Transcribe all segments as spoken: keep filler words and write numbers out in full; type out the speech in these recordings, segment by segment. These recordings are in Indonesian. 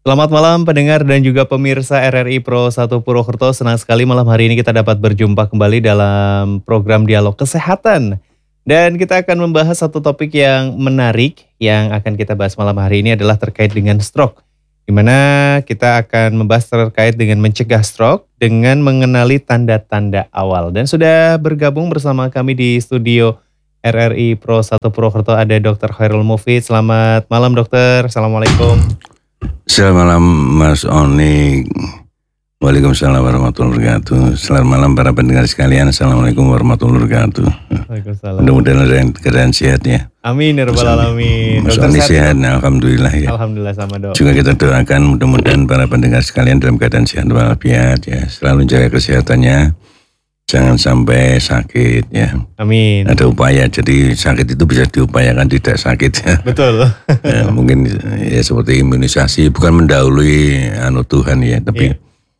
Selamat malam pendengar dan juga pemirsa R R I Pro satu Purwokerto. Senang sekali malam hari ini kita dapat berjumpa kembali dalam program Dialog Kesehatan. Dan kita akan membahas satu topik yang menarik yang akan kita bahas malam hari ini adalah terkait dengan stroke. Di mana kita akan membahas terkait dengan mencegah stroke dengan mengenali tanda-tanda awal. Dan sudah bergabung bersama kami di studio R R I Pro satu Purwokerto ada dokter Khairul Mufid. Selamat malam dokter, Assalamualaikum. Selamat malam Mas Oni. Waalaikumsalam warahmatullahi wabarakatuh. Selamat malam para pendengar sekalian. Assalamualaikum warahmatullahi wabarakatuh. Waalaikumsalam. Mudah-mudahan ada keadaan sehat ya. Amin ya rabbal alamin. Mas Oni sehat, nah, alhamdulillah ya. Alhamdulillah sama dok. Juga kita doakan mudah-mudahan para pendengar sekalian dalam keadaan sehat walafiat ya. Selalu jaga kesehatannya. Jangan sampai sakit ya. Amin. Ada upaya, jadi sakit itu bisa diupayakan tidak sakit ya. Betul. Ya, mungkin ya seperti imunisasi, bukan mendahului anu Tuhan ya, tapi yeah.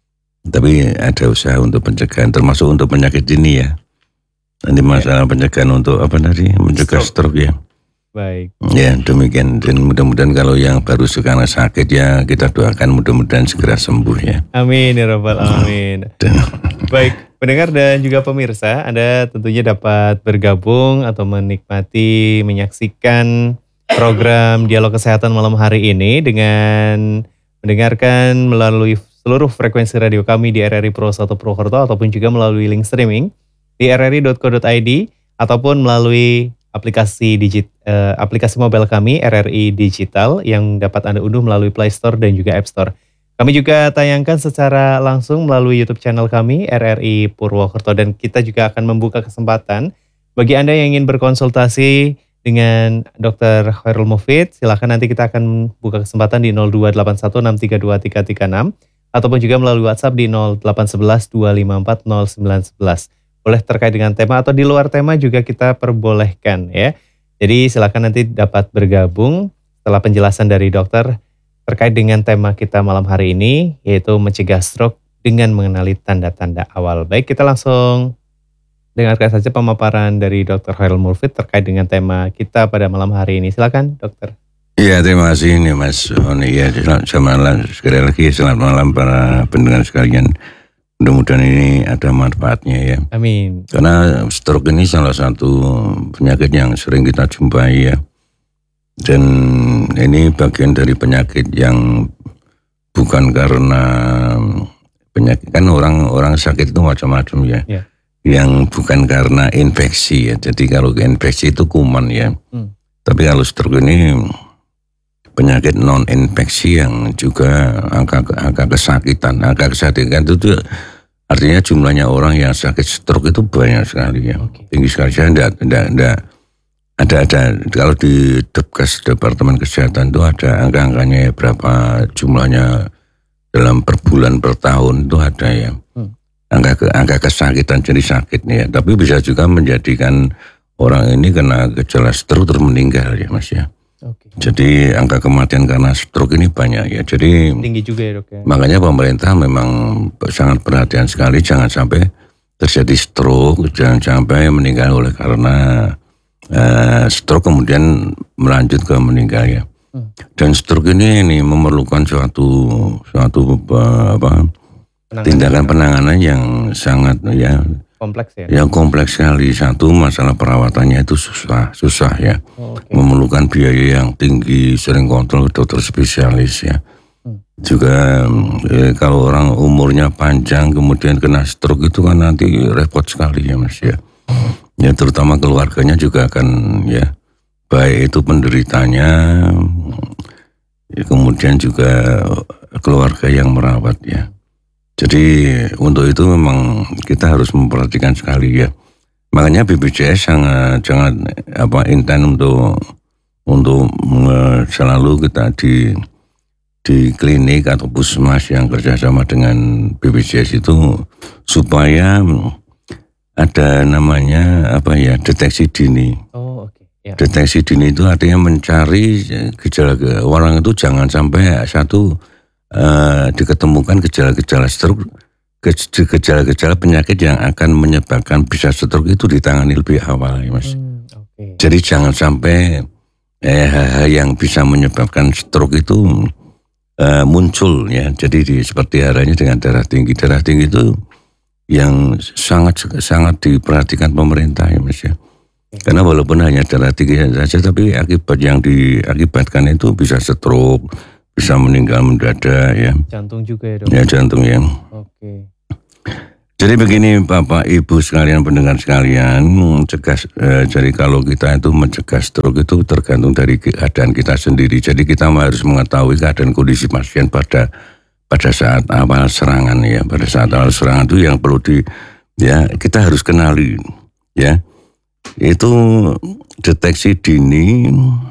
tapi ada usaha untuk pencegahan, termasuk untuk penyakit dini ya. Nanti masalah yeah. pencegahan untuk apa tadi, mencegah stroke, stroke ya. Baik. Ya demikian, dan mudah-mudahan kalau yang baru sekarang sakit ya kita doakan mudah-mudahan segera sembuh ya. Amin ya rabbal alamin. Baik, pendengar dan juga pemirsa, Anda tentunya dapat bergabung atau menikmati, menyaksikan program Dialog Kesehatan malam hari ini dengan mendengarkan melalui seluruh frekuensi radio kami di R R I Pro satu Purwokerto ataupun juga melalui link streaming di r r i dot co dot i d ataupun melalui aplikasi digit, eh, aplikasi mobile kami R R I Digital yang dapat Anda unduh melalui Play Store dan juga App Store. Kami juga tayangkan secara langsung melalui YouTube channel kami R R I Purwokerto dan kita juga akan membuka kesempatan bagi Anda yang ingin berkonsultasi dengan dokter Khairul Mufid. Silakan nanti kita akan buka kesempatan di nol dua delapan satu enam tiga dua tiga tiga enam ataupun juga melalui WhatsApp di nol delapan satu satu dua lima empat nol sembilan satu satu. Boleh terkait dengan tema atau di luar tema juga kita perbolehkan ya. Jadi silakan nanti dapat bergabung setelah penjelasan dari dokter terkait dengan tema kita malam hari ini, yaitu mencegah stroke dengan mengenali tanda-tanda awal. Baik, kita langsung dengarkan saja pemaparan dari dokter Khairul Mufid terkait dengan tema kita pada malam hari ini. Silakan dokter. Iya, terima kasih nih Mas Oni. Ya, selamat malam sekali lagi, selamat malam para pendengar sekalian. Mudah-mudahan ini ada manfaatnya ya. Amin. Karena stroke ini salah satu penyakit yang sering kita jumpai ya. Dan ini bagian dari penyakit yang bukan karena penyakit, kan orang-orang sakit itu macam-macam ya. Yeah. Yang bukan karena infeksi ya. Jadi kalau infeksi itu kuman ya. Hmm. Tapi kalau stroke ini penyakit non infeksi yang juga angka angka kesakitan, angka kesakitan itu tuh artinya jumlahnya orang yang sakit stroke itu banyak sekali ya. Okay. Tinggi sekali. Saya enggak, enggak, enggak ada ada kalau di Depkes Departemen Kesehatan itu ada angka-angkanya ya, berapa jumlahnya dalam per bulan per tahun itu ada ya. Hmm. Angka angka kesakitan jadi sakitnya ya. Tapi bisa juga menjadikan orang ini kena gejala stroke terus meninggal ya Mas ya. Okay. Jadi angka kematian karena stroke ini banyak ya. Jadi tinggi juga ya dok ya. Makanya pemerintah memang sangat perhatian sekali jangan sampai terjadi stroke, jangan sampai meninggal oleh karena uh, stroke kemudian melanjut ke meninggal ya. Hmm. Dan stroke ini ini memerlukan suatu suatu uh, apa penanganan tindakan penanganan yang sangat ya kompleks ya. Yang kompleks sekali. Satu, masalah perawatannya itu susah, susah ya. Oh, okay. Memerlukan biaya yang tinggi, sering kontrol dokter spesialis ya. Hmm. Juga eh, kalau orang umurnya panjang kemudian kena stroke itu kan nanti repot sekali ya Mas ya. Hmm. Ya terutama keluarganya juga akan ya, baik itu penderitanya, ya, kemudian juga keluarga yang merawat ya. Jadi untuk itu memang kita harus memperhatikan sekali ya. Makanya B P J S sangat sangat apa intens untuk untuk uh, selalu kita di di klinik atau puskesmas yang kerjasama dengan B P J S itu supaya ada namanya apa ya deteksi dini. Oh oke. Okay. Ya. Deteksi dini itu artinya mencari gejala orang itu jangan sampai satu Uh, diketemukan gejala-gejala stroke, gejala-gejala penyakit yang akan menyebabkan bisa stroke itu ditangani lebih awal ya Mas. Hmm, okay. Jadi jangan sampai eh, hal-hal yang bisa menyebabkan stroke itu uh, muncul ya. Jadi di, seperti halnya dengan darah tinggi. Darah tinggi itu yang sangat sangat diperhatikan pemerintah ya Mas ya. Karena walaupun hanya darah tinggi saja, tapi akibat yang diakibatkan itu bisa stroke, bisa meninggal mendadak ya. Jantung juga ya dok? Ya jantung ya. Oke. Jadi begini Bapak Ibu sekalian pendengar sekalian, mencegah, eh, jadi kalau kita itu mencegah stroke itu tergantung dari keadaan kita sendiri. Jadi kita harus mengetahui keadaan kondisi pasien pada pada saat awal serangan ya. Pada saat awal serangan itu yang perlu di ya kita harus kenali ya. Itu deteksi dini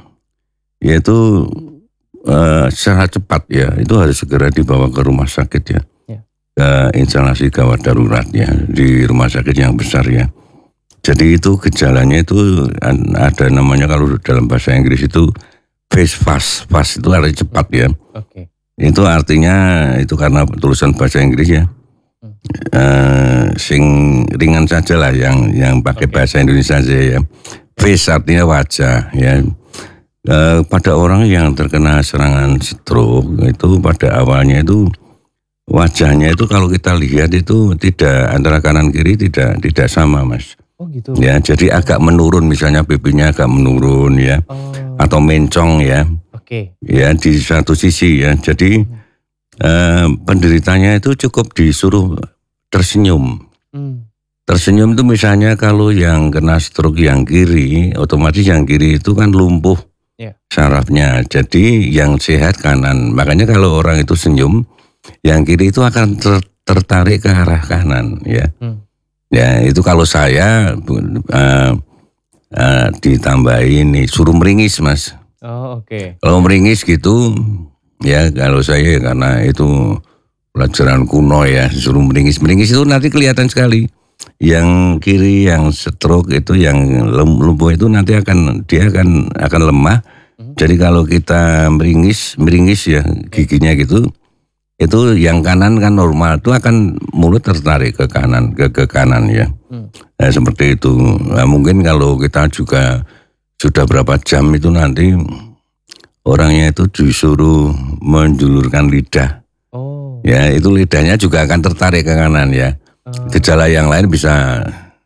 yaitu uh, secara cepat ya. Itu harus segera dibawa ke rumah sakit ya. Ke instalasi gawat darurat ya di rumah sakit yang besar ya. Jadi itu gejalanya itu ada namanya kalau dalam bahasa Inggris itu phase fast, fast itu artinya cepat ya. Oke. Itu artinya itu karena tulisan bahasa Inggris ya. Hmm. Uh, sing ringan saja lah yang yang pakai okay. bahasa Indonesia saja ya. Phase artinya wajah ya. Uh, pada orang yang terkena serangan stroke itu pada awalnya itu wajahnya itu kalau kita lihat itu tidak antara kanan kiri tidak tidak sama Mas. Oh gitu. Ya jadi agak menurun misalnya pipinya agak menurun ya. Oh. Atau mencong ya. Oke. Okay. Ya di satu sisi ya. Jadi hmm. eh, penderitanya itu cukup disuruh tersenyum. Hmm. Tersenyum itu misalnya kalau yang kena stroke yang kiri, otomatis yang kiri itu kan lumpuh yeah. sarafnya. Jadi yang sehat kanan. Makanya kalau orang itu senyum, yang kiri itu akan ter, tertarik ke arah kanan ya. Hmm. Ya itu kalau saya uh, uh, ditambahin nih suruh meringis Mas. Oh oke. Okay. Kalau meringis gitu ya kalau saya karena itu pelajaran kuno ya suruh meringis. Meringis itu nanti kelihatan sekali. Yang kiri yang stroke itu yang lumpuh itu nanti akan dia akan akan lemah. Hmm. Jadi kalau kita meringis meringis ya giginya gitu. Itu yang kanan kan normal itu akan mulut tertarik ke kanan ke ke kanan ya. Hmm. Nah, seperti itu. Nah, mungkin kalau kita juga sudah berapa jam itu nanti orangnya itu disuruh menjulurkan lidah. Oh. Ya itu lidahnya juga akan tertarik ke kanan ya. Oh. Gejala yang lain bisa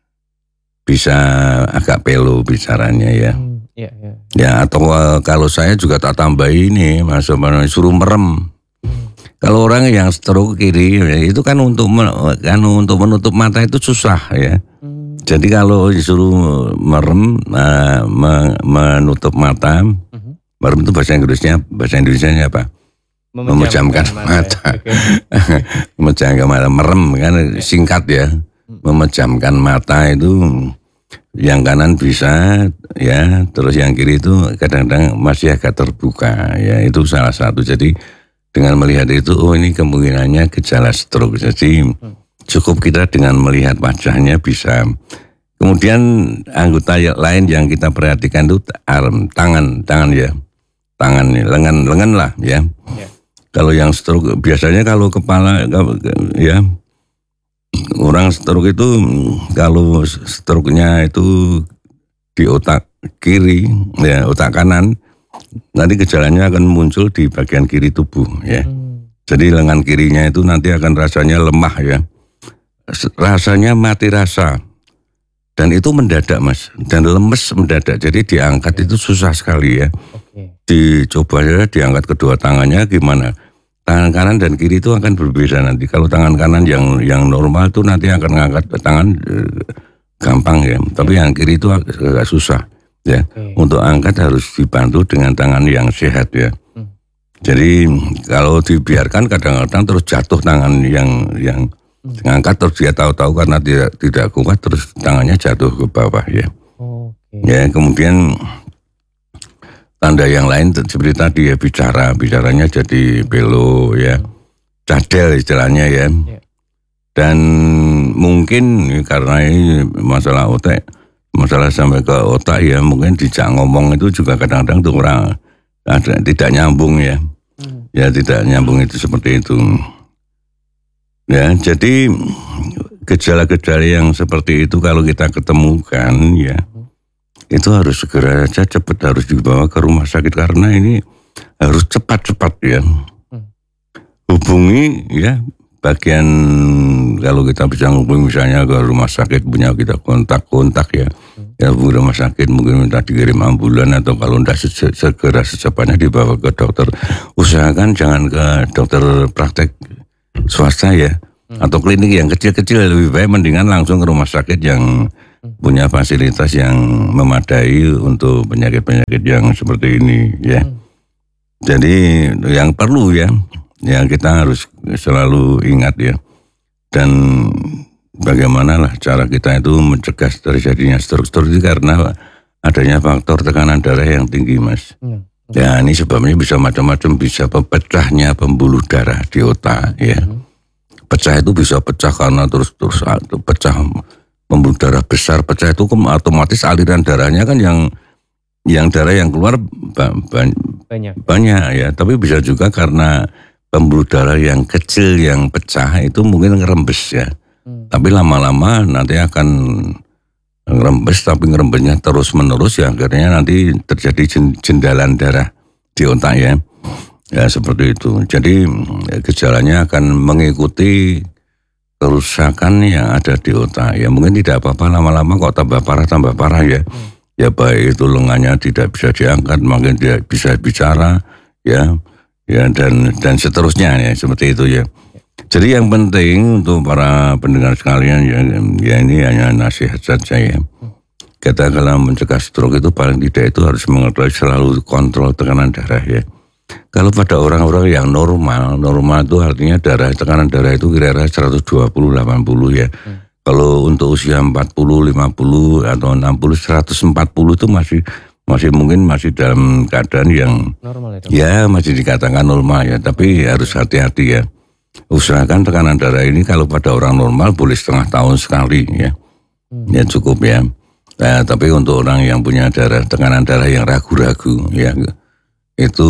bisa agak pelo bicaranya ya. Hmm. Ya, ya. Ya atau kalau saya juga tak tambah ini Mas suruh merem. Kalau orang yang stroke kiri itu kan untuk kan untuk menutup mata itu susah ya. Hmm. Jadi kalau disuruh merem uh, menutup mata, uh-huh. merem itu bahasa Inggrisnya bahasa Indonesianya apa? Memejamkan, Memejamkan mata. mata. Ya. Okay. Memejamkan mata, merem kan singkat ya. Hmm. Memejamkan mata itu yang kanan bisa ya, terus yang kiri itu kadang-kadang masih agak terbuka ya. Itu salah satu. Jadi dengan melihat itu, oh ini kemungkinannya gejala stroke. Jadi cukup kita dengan melihat wajahnya bisa. Kemudian anggota lain yang kita perhatikan itu arm, tangan, tangan ya, tangan, lengan, lengan lah ya. Yeah. Kalau yang stroke biasanya kalau kepala ya orang stroke itu kalau stroke-nya itu di otak kiri ya otak kanan. Nanti gejalanya akan muncul di bagian kiri tubuh ya. Hmm. Jadi lengan kirinya itu nanti akan rasanya lemah ya. Rasanya mati rasa. Dan itu mendadak Mas. Dan lemes mendadak. Jadi diangkat itu susah sekali ya. Okay. Dicoba ya diangkat kedua tangannya gimana. Tangan kanan dan kiri itu akan berbeda nanti. Kalau tangan kanan yang yang normal itu nanti akan mengangkat tangan eh, gampang ya. Tapi yeah. yang kiri itu agak susah. Ya, okay. Untuk angkat harus dibantu dengan tangan yang sehat ya. Hmm. Jadi kalau dibiarkan kadang-kadang terus jatuh tangan yang yang hmm. angkat terus dia tahu-tahu karena tidak tidak kuat terus tangannya jatuh ke bawah ya. Okay. Ya kemudian tanda yang lain seperti tadi ya bicara bicaranya jadi belo ya, hmm. cadel istilahnya ya. Yeah. Dan mungkin karena ini masalah otak. Masalah sampai ke otak ya mungkin dijak ngomong itu juga kadang-kadang tuh orang ada tidak nyambung ya. Hmm. Ya tidak nyambung itu seperti itu. Ya jadi gejala-gejala yang seperti itu kalau kita ketemukan ya hmm. itu harus segera saja cepat harus dibawa ke rumah sakit karena ini harus cepat-cepat ya. Hmm. hubungi ya bagian, kalau kita bisa hubungi misalnya ke rumah sakit, punya kita kontak-kontak ya, ya rumah sakit mungkin minta dikirim ambulan, atau kalau tidak segera secepatnya dibawa ke dokter. Usahakan jangan ke dokter praktek swasta ya, atau klinik yang kecil-kecil, lebih baik mendingan langsung ke rumah sakit yang punya fasilitas yang memadai untuk penyakit-penyakit yang seperti ini ya. Jadi yang perlu ya, ya kita harus selalu ingat ya, dan bagaimana lah cara kita itu mencegah terjadinya stroke itu karena adanya faktor tekanan darah yang tinggi, Mas. Hmm. Ya ini sebabnya bisa macam-macam, bisa pecahnya pembuluh darah di otak ya. Hmm. Pecah itu bisa pecah karena terus-terus pecah pembuluh darah besar, pecah itu otomatis aliran darahnya kan yang yang darah yang keluar ba- ba- banyak banyak ya, tapi bisa juga karena pembuluh darah yang kecil yang pecah itu mungkin ngerembes ya. Hmm. Tapi lama-lama nanti akan ngerembes, tapi ngerembesnya terus-menerus ya, akhirnya nanti terjadi jendalan darah di otak ya. Ya seperti itu. Jadi gejalanya akan mengikuti kerusakan yang ada di otak. Ya mungkin tidak apa-apa, lama-lama kok tambah parah tambah parah ya. Hmm. Ya baik itu lengannya tidak bisa diangkat, makin tidak bisa bicara ya. Ya dan dan seterusnya ya, seperti itu ya. Jadi yang penting untuk para pendengar sekalian ya, ya ini hanya nasihat saja ya. Kita kalau mencegah stroke itu paling tidak itu harus mengetahui selalu kontrol tekanan darah ya. Kalau pada orang-orang yang normal, normal itu artinya darah, tekanan darah itu kira-kira seratus dua puluh delapan puluh ya. Hmm. Kalau untuk usia empat puluh, lima puluh atau enam puluh, seratus empat puluh itu masih masih mungkin masih dalam keadaan yang normal ya, ya masih dikatakan normal ya, tapi harus hati-hati ya. Usahakan tekanan darah ini kalau pada orang normal boleh setengah tahun sekali ya. Hmm. Ya cukup ya. Nah, tapi untuk orang yang punya darah tekanan darah yang ragu-ragu ya, itu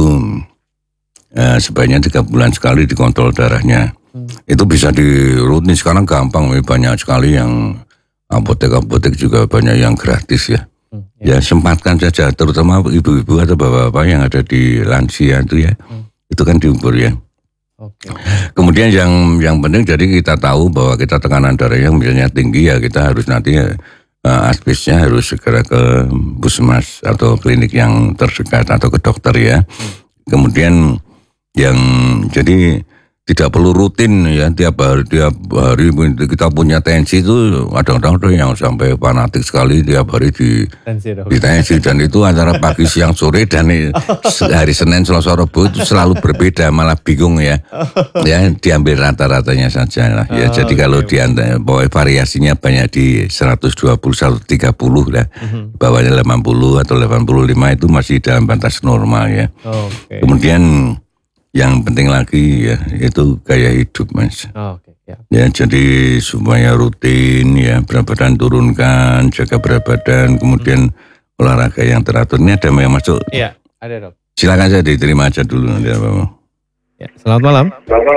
eh, sebaiknya tiga bulan sekali dikontrol darahnya. Hmm. Itu bisa dirutin, sekarang gampang, banyak sekali yang apotek-apotek juga banyak yang gratis ya. Hmm, ya. Ya sempatkan saja, terutama ibu-ibu atau bapak-bapak yang ada di lansia itu ya, hmm. itu kan diukur ya. Okay. Kemudian yang yang penting jadi kita tahu bahwa kita tekanan darahnya misalnya tinggi ya, kita harus nanti uh, aspesnya harus segera ke puskesmas atau klinik yang terdekat atau ke dokter ya. Hmm. Kemudian yang jadi tidak perlu rutin ya, tiap hari tiap hari kita punya tensi itu ada orang yang sampai fanatik sekali tiap hari di tensi, di tensi, dan itu antara pagi siang sore dan hari Senin Selasa Rabu itu selalu berbeda, malah bingung ya. Ya diambil rata-ratanya saja lah ya. Oh, jadi okay. Kalau di antara variasinya banyak di seratus dua puluh, seratus tiga puluh lah. Mm-hmm. Bawahnya delapan puluh atau delapan puluh lima itu masih dalam batas normal ya. Oh, okay. Kemudian yang penting lagi ya itu gaya hidup, Mas. Oh, okay, yeah. Ya jadi supaya rutin ya, berat badan turunkan, jaga berat badan, kemudian hmm. olahraga yang teratur. Ini ada yang masuk? Iya, ada dok. Silakan saja diterima aja dulu nanti apa. Ya, selamat malam.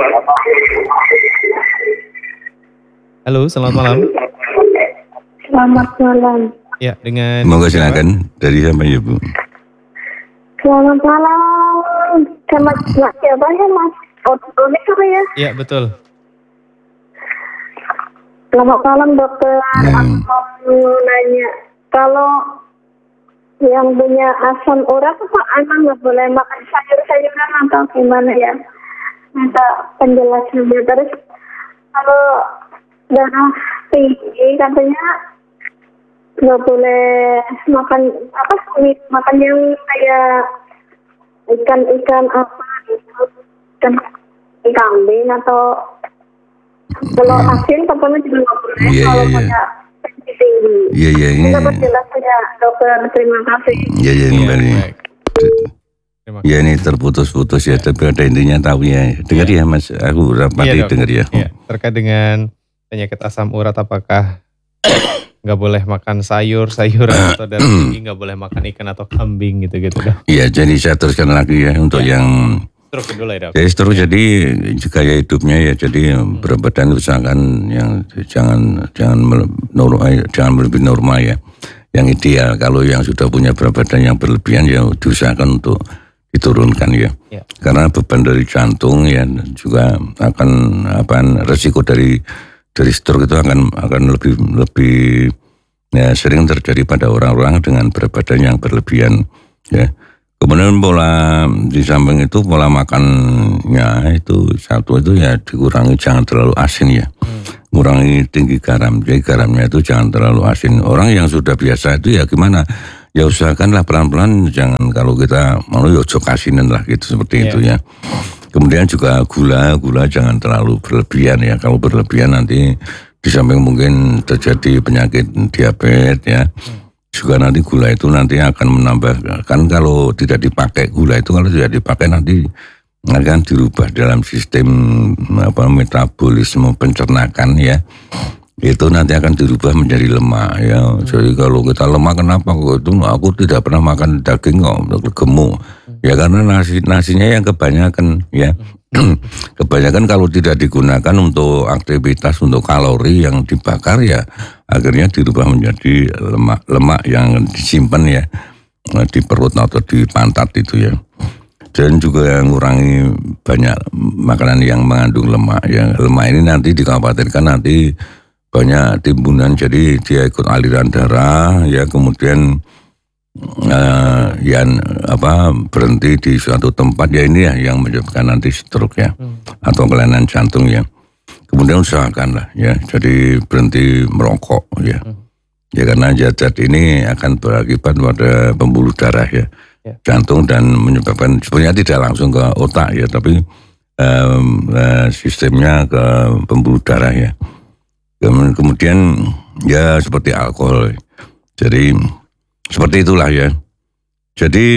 Halo, selamat malam. Selamat malam. Ya, dengan. Monggo silakan dari siapa ya Bu? Selamat malam, sama Mas siapa ya Mas? Otonik apa ya? Iya betul. Selamat malam dokter. Hmm. Aku mau nanya, kalau yang punya asam urat apa emang nggak boleh makan sayur-sayuran atau gimana ya? Minta penjelasannya. Terus kalau darah tinggi katanya nggak boleh makan apa makan yang kayak ikan-ikan apa gitu, ikan kambing atau kalau asin katanya juga nggak boleh. Yeah, kalau yeah, punya tensi tinggi. Iya iya ini. Dapat jelas saja dokter, terima kasih. Iya iya kembali. Ya ini terputus-putus ya, tapi ada intinya tahu ya. Dengar ya, ya Mas, aku rapati ya, dengar ya. ya. Terkait dengan penyakit asam urat, apakah nggak boleh makan sayur, sayuran atau darah tinggi, nggak boleh makan ikan atau kambing gitu-gitu dok. Iya, jadi saya teruskan lagi ya untuk ya. Yang stroke dulu ya dok. Jadi stroke ya. Jadi gaya hidupnya ya, jadi hmm. berat badan usahakan yang jangan jangan normal, jangan lebih normal ya. Yang ideal kalau yang sudah punya berat badan yang berlebihan ya diusahakan untuk diturunkan ya. ya. Karena beban dari jantung ya juga akan apa resiko dari dari stroke itu akan akan lebih lebih ya, sering terjadi pada orang-orang dengan berat badan yang berlebihan ya. Kemudian pola di samping itu pola makannya itu satu itu ya dikurangi, jangan terlalu asin ya. Hmm. Kurangi tinggi garam. Jadi garamnya itu jangan terlalu asin. Orang yang sudah biasa itu ya gimana? Ya usahakanlah pelan-pelan, jangan kalau kita mau ya jok asinin lah gitu seperti yeah. itu ya. Kemudian juga gula, gula jangan terlalu berlebihan ya. Kalau berlebihan nanti di samping mungkin terjadi penyakit diabetes ya. Hmm. Juga nanti gula itu nanti akan menambah, kan kalau tidak dipakai gula itu kalau tidak dipakai nanti akan dirubah dalam sistem apa metabolisme pencernakan ya. Itu nanti akan dirubah menjadi lemak ya. Hmm. Jadi kalau kita lemak kenapa kok itu aku tidak pernah makan daging kok gemuk. Hmm. Ya karena nasi nasinya yang kebanyakan ya. Hmm. Kebanyakan kalau tidak digunakan untuk aktivitas untuk kalori yang dibakar ya akhirnya dirubah menjadi lemak lemak yang disimpan ya di perut atau di pantat itu ya. Dan juga mengurangi banyak makanan yang mengandung lemak ya. Lemak ini nanti dikhawatirkan nanti banyak timbunan, jadi dia ikut aliran darah ya, kemudian uh, yang apa berhenti di suatu tempat ya, ini ya yang menyebabkan nanti stroke ya hmm. atau kelainan jantung ya. Kemudian usahakanlah ya, jadi berhenti merokok ya hmm. ya karena zat-zat ini akan berakibat pada pembuluh darah ya, ya. Jantung dan menyebabkan sebenarnya tidak langsung ke otak ya, tapi um, uh, sistemnya ke pembuluh darah ya. Kemudian ya seperti alkohol. Jadi seperti itulah ya. Jadi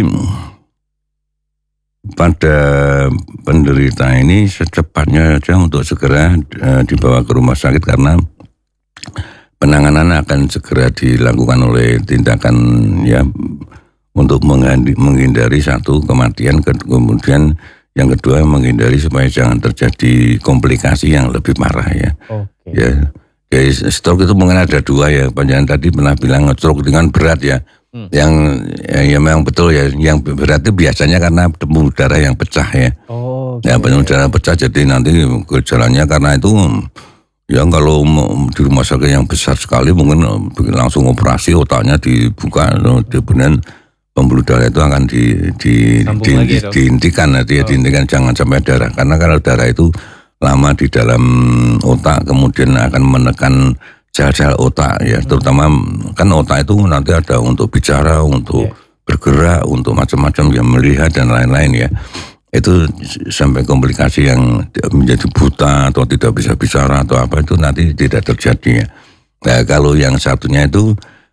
pada penderita ini secepatnya saja untuk segera uh, dibawa ke rumah sakit karena penanganan akan segera dilakukan oleh tindakan ya untuk menghindari satu kematian, kemudian yang kedua menghindari supaya jangan terjadi komplikasi yang lebih parah ya. Okay. Ya. Jadi stroke itu mungkin ada dua ya, panjangan tadi pernah bilang stroke dengan berat ya, hmm. yang ya, ya memang betul ya, yang berat itu biasanya karena pembuluh darah yang pecah ya, oh, okay. ya pembuluh darah pecah jadi nanti gejalanya karena itu ya kalau di rumah sakit yang besar sekali mungkin langsung operasi otaknya dibuka, kemudian pembuluh darah itu akan di, di, di, di, dihentikan nanti ya, oh. dihentikan jangan sampai darah, karena kalau darah itu lama di dalam otak kemudian akan menekan sel-sel otak ya, terutama kan otak itu nanti ada untuk bicara, untuk yeah. bergerak, untuk macam-macam ya, melihat dan lain-lain ya. Itu sampai komplikasi yang menjadi buta atau tidak bisa bicara atau apa itu nanti tidak terjadi ya. Nah, kalau yang satunya itu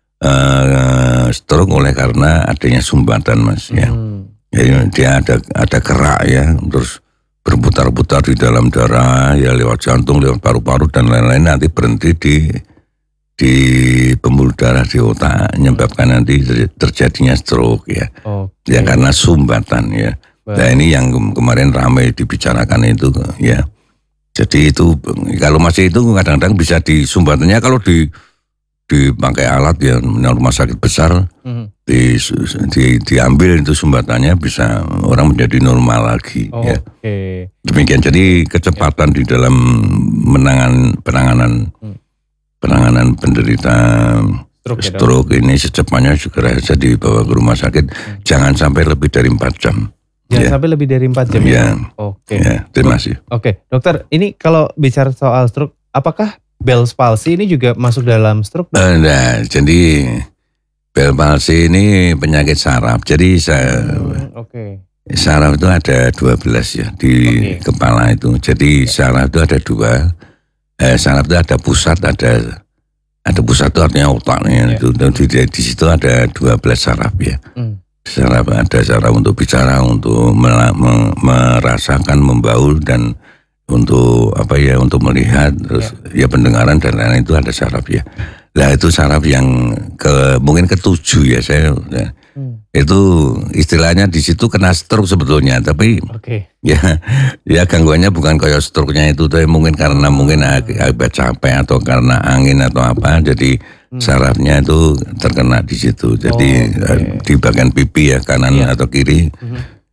uh, stroke oleh karena adanya sumbatan Mas ya. Hmm. Jadi dia ada ada kerak ya, terus berputar-putar di dalam darah ya, lewat jantung, lewat paru-paru dan lain-lain, nanti berhenti di di pembuluh darah di otak, menyebabkan nanti terjadinya stroke ya. Okay. Ya karena sumbatan ya. Baik. Nah ini yang kemarin ramai dibicarakan itu ya. Jadi itu kalau masih itu kadang-kadang bisa disumbatannya kalau di dipakai alat ya, rumah sakit besar mm-hmm. di, di diambil itu sumbatannya bisa orang menjadi normal lagi oh, ya. Okay. Demikian, jadi kecepatan okay. di dalam menangan penanganan mm. penanganan penderita stroke, stroke ya, ini secepatnya segera saja dibawa ke rumah sakit, mm. jangan sampai lebih dari empat jam. Jangan ya. sampai lebih dari empat jam ya. ya? Oke. Okay. Ya, terima kasih. Oke, okay. Dokter, ini kalau bicara soal stroke, apakah Bell's palsy ini juga masuk dalam stroke? Uh, nah, jadi Bell's palsy ini penyakit saraf. Jadi saya, hmm, okay. saraf itu ada dua belas ya di okay. kepala itu. Jadi saraf itu ada dua. Eh, saraf itu ada pusat, ada ada pusat itu artinya otaknya. Yeah. Itu di, di, di situ ada dua belas saraf ya. Hmm. Saraf ada saraf untuk bicara, untuk merasakan, membau dan untuk apa ya, untuk melihat, terus ya, ya pendengaran dan lain-lain itu ada saraf ya. Nah itu saraf yang ke mungkin ketujuh ya saya ya. Hmm. Itu istilahnya di situ kena stroke sebetulnya, tapi okay. ya ya gangguannya bukan kayak stroke-nya itu, tapi mungkin karena mungkin agak capek atau karena angin atau apa, jadi hmm. sarafnya itu terkena di situ. Jadi oh, okay. di bagian pipi ya, kanan yeah. atau kiri. Hmm.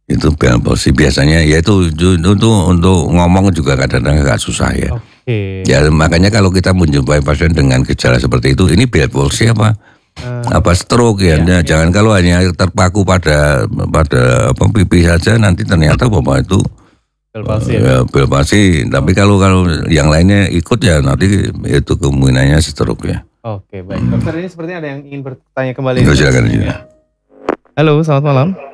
Itu Bell palsy biasanya ya itu, itu, itu untuk ngomong juga kadang-kadang agak susah ya. Oke. Ya makanya kalau kita menjumpai pasien dengan gejala seperti itu, ini Bell palsy apa? Uh, apa stroke ya? Ya, ya. Jangan kalau hanya terpaku pada pada apa pipi saja nanti ternyata bahwa itu Bell palsy. Ya, Bell palsy. Tapi kalau kalau yang lainnya ikut ya nanti itu kemungkinannya stroke ya. Oke, baik. Dokter, ini sepertinya ada yang ingin bertanya kembali. Ya, silakan. Ya. Halo, selamat malam.